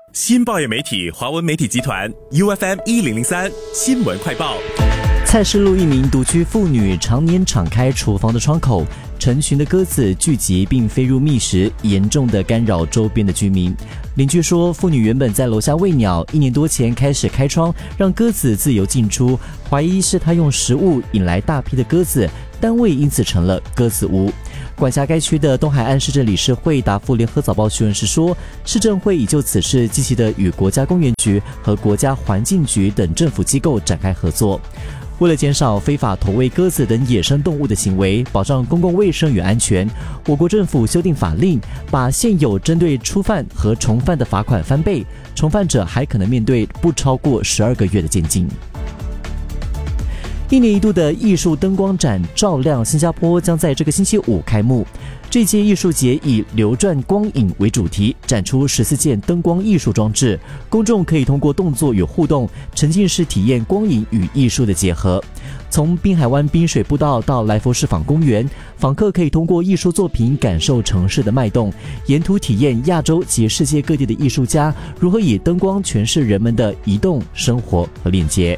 新报业媒体华文媒体集团 UFM1003 新闻快报。 蔡氏路一名独居妇女常年敞开厨房的窗口，成群的鸽子聚集并飞入觅食，严重的干扰周边的居民。邻居说，妇女原本在楼下喂鸟，1年多前开始开窗，让鸽子自由进出，怀疑是她用食物引来大批的鸽子，单位因此成了鸽子屋。管辖该区的东海岸市政理事会答复联合早报询问时说，市政会已就此事积极地与国家公园局和国家环境局等政府机构展开合作。为了减少非法投喂鸽子等野生动物的行为，保障公共卫生与安全，我国政府修订法令，把现有针对初犯和重犯的罚款翻倍，重犯者还可能面对不超过12个月的监禁。1年1度的艺术灯光展照亮新加坡将在这个星期五开幕。这届艺术节以流转光影为主题，展出14件灯光艺术装置，公众可以通过动作与互动，沉浸式体验光影与艺术的结合。从滨海湾滨水步道到来佛士坊公园，访客可以通过艺术作品感受城市的脉动，沿途体验亚洲及世界各地的艺术家如何以灯光诠释人们的移动、生活和链接。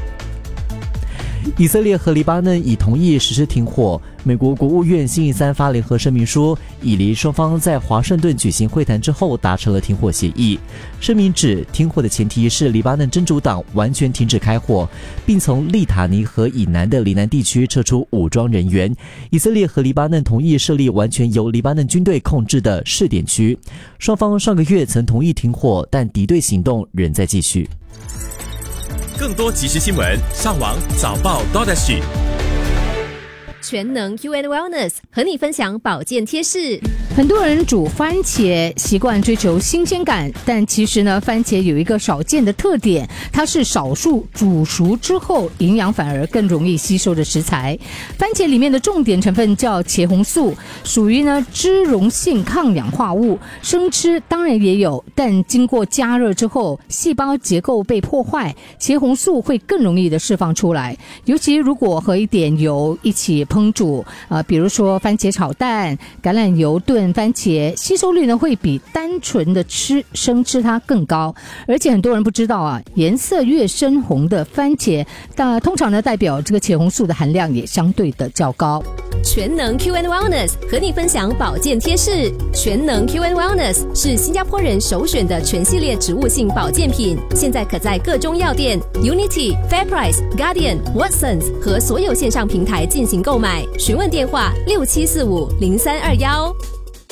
以色列和黎巴嫩已同意实施停火。美国国务院星期三发联合声明说，以黎双方在华盛顿举行会谈之后达成了停火协议。声明指，停火的前提是黎巴嫩真主党完全停止开火，并从利塔尼河以南的黎南地区撤出武装人员。以色列和黎巴嫩同意设立完全由黎巴嫩军队控制的试点区。双方上个月曾同意停火，但敌对行动仍在继续。 更多即时新闻，上网早报 .SG。 全能 UN Wellness 和你分享保健贴士。 很多人煮番茄习惯追求新鲜感，但其实呢，番茄有一个少见的特点，它是少数煮熟之后营养反而更容易吸收的食材。番茄里面的重点成分叫茄红素，属于呢脂溶性抗氧化物，生吃当然也有，但经过加热之后，细胞结构被破坏，茄红素会更容易的释放出来。尤其如果和一点油一起烹煮，比如说番茄炒蛋、橄榄油炖番茄，吸收率呢会比单纯的生吃它更高。而且很多人不知道啊，颜色越深红的番茄，通常呢代表这个茄红素的含量也相对的较高。 全能 QN Wellness 和你分享保健贴士。全能 QN Wellness 是新加坡人首选的全系列植物性保健品，现在可在各中药店、Unity、FairPrice、Guardian、Watsons 和所有线上平台进行购买。询问电话67450321。